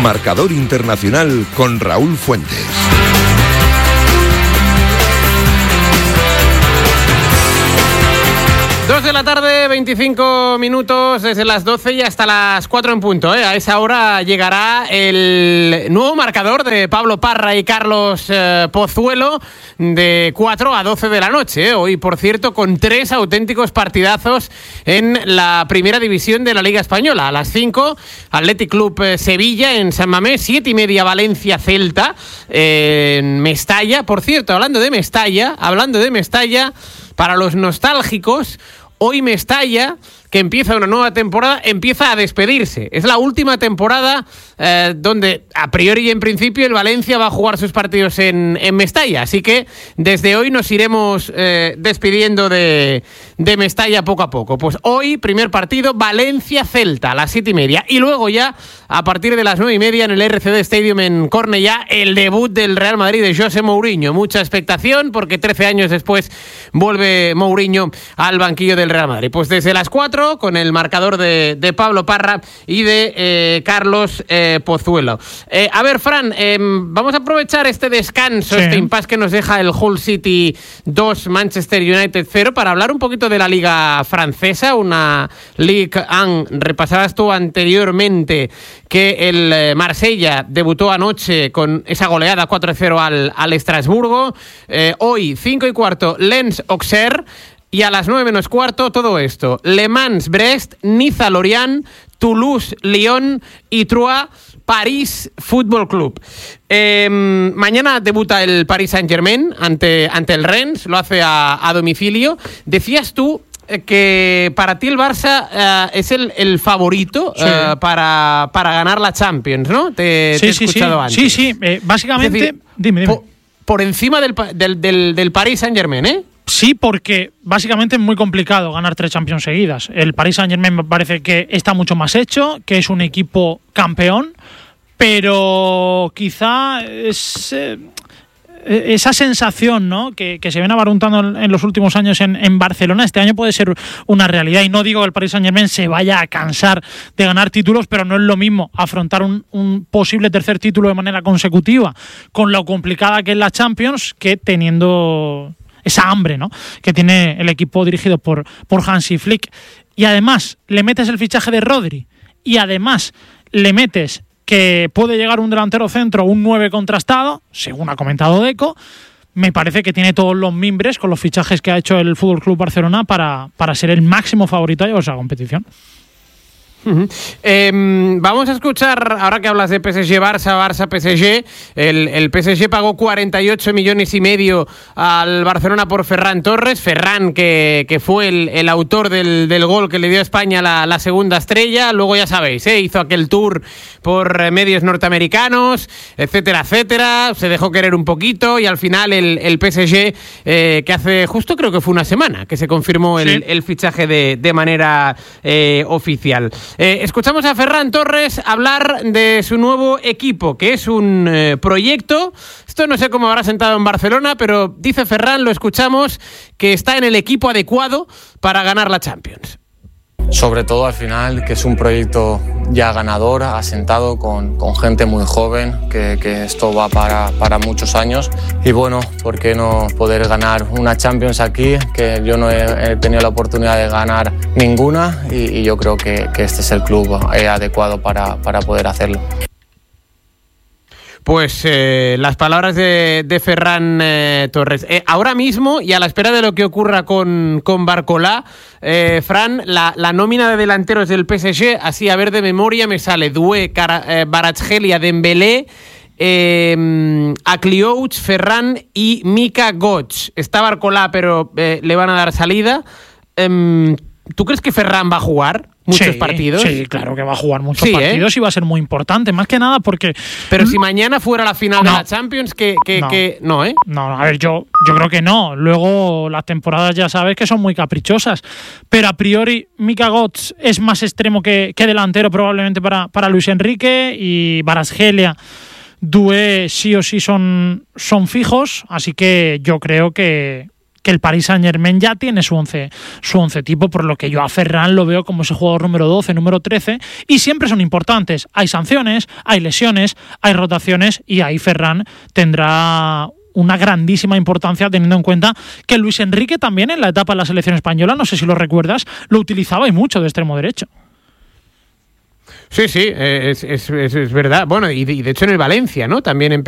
Marcador Internacional con Raúl Fuentes. Dos de la tarde, 25 minutos, desde las 12 y hasta las 4 en punto. A esa hora llegará el nuevo marcador de Pablo Parra y Carlos Pozuelo de 4 a 12 de la noche. Hoy, por cierto, con 3 auténticos partidazos en la primera división de la Liga Española. A las 5, Athletic Club Sevilla en San Mamés, 7:30 Valencia Celta en Mestalla. Por cierto, hablando de Mestalla, para los nostálgicos, hoy Mestalla, que empieza una nueva temporada, empieza a despedirse. Es la última temporada donde, a priori y en principio, el Valencia va a jugar sus partidos en Mestalla. Así que desde hoy nos iremos despidiendo de Mestalla poco a poco. Pues hoy, primer partido, Valencia-Celta, a las 7:30. Y luego ya, a partir de las 9:30, en el RCD Stadium en Cornellá, el debut del Real Madrid de José Mourinho. Mucha expectación, porque 13 años después vuelve Mourinho al banquillo del Real Madrid. Pues desde las 4, con el marcador de Pablo Parra y de Carlos Pozuelo. A ver, Fran, vamos a aprovechar este descanso, este impasse que nos deja el Hull City 2, Manchester United 0, para hablar un poquito de la Liga Francesa, una Ligue 1. Repasabas tú anteriormente que el Marsella debutó anoche con esa goleada 4-0 al Estrasburgo. Hoy, 5:15, Lens-Auxerre. Y a las 9:15, todo esto: Le Mans-Brest, Niza-Lorient, Toulouse-Lyon y Troyes-París Fútbol Club. Mañana debuta el Paris Saint-Germain ante el Rennes, lo hace a domicilio. Decías tú que para ti el Barça es el favorito para ganar la Champions, ¿no? Te he escuchado antes. Sí, básicamente, es decir, dime. Por encima del Paris Saint-Germain, ¿eh? Sí, porque básicamente es muy complicado ganar 3 Champions seguidas. El Paris Saint-Germain me parece que está mucho más hecho, que es un equipo campeón, pero quizá esa sensación, ¿no?, que se viene abarruntando en los últimos años en Barcelona, este año puede ser una realidad. Y no digo que el Paris Saint-Germain se vaya a cansar de ganar títulos, pero no es lo mismo afrontar un posible tercer título de manera consecutiva con lo complicada que es la Champions, que teniendo esa hambre, ¿no?, que tiene el equipo dirigido por Hansi Flick. Y además le metes el fichaje de Rodri, y además le metes que puede llegar un delantero centro, un 9 contrastado, según ha comentado Deco. Me parece que tiene todos los mimbres con los fichajes que ha hecho el FC Barcelona para ser el máximo favorito a llevarse a la competición. Vamos a escuchar, ahora que hablas de PSG, el PSG pagó 48 millones y medio al Barcelona por Ferran Torres. Ferran, que fue el autor del gol que le dio a España la segunda estrella. Luego, ya sabéis, hizo aquel tour por medios norteamericanos, etcétera, etcétera. Se dejó querer un poquito y al final el PSG, que hace justo, creo que fue una semana, que se confirmó el fichaje de manera oficial. Escuchamos a Ferran Torres hablar de su nuevo equipo, que es un proyecto. Esto no sé cómo habrá sentado en Barcelona, pero dice Ferran, lo escuchamos, que está en el equipo adecuado para ganar la Champions. Sobre todo al final, que es un proyecto ya ganador, asentado con gente muy joven, que esto va para muchos años. Y bueno, ¿por qué no poder ganar una Champions aquí? Que yo no he tenido la oportunidad de ganar ninguna, y yo creo que este es el club adecuado para poder hacerlo. Pues las palabras de Ferran Torres. Ahora mismo, y a la espera de lo que ocurra con Barcolá, Fran, la nómina de delanteros del PSG, así a ver de memoria, me sale Doué, Kvaratskhelia, Dembélé, Akliouch, Ferran y Mika Götze. Está Barcolá, pero le van a dar salida. ¿Tú crees que Ferran va a jugar muchos partidos? Sí, claro que va a jugar muchos partidos y va a ser muy importante, más que nada porque... Pero si mañana fuera la final de la Champions, no, ¿eh? No, a ver, yo creo que no. Luego las temporadas ya sabes que son muy caprichosas, pero a priori Mika Götze es más extremo que delantero probablemente para Luis Enrique, y Kvaratskhelia, Doué sí o sí son fijos, así que yo creo que que el Paris Saint-Germain ya tiene su once tipo, por lo que yo a Ferran lo veo como ese jugador número 12, número 13, y siempre son importantes. Hay sanciones, hay lesiones, hay rotaciones, y ahí Ferran tendrá una grandísima importancia, teniendo en cuenta que Luis Enrique también en la etapa de la selección española, no sé si lo recuerdas, lo utilizaba y mucho de extremo derecho. Sí, es verdad. Bueno, y de hecho en el Valencia, ¿no? También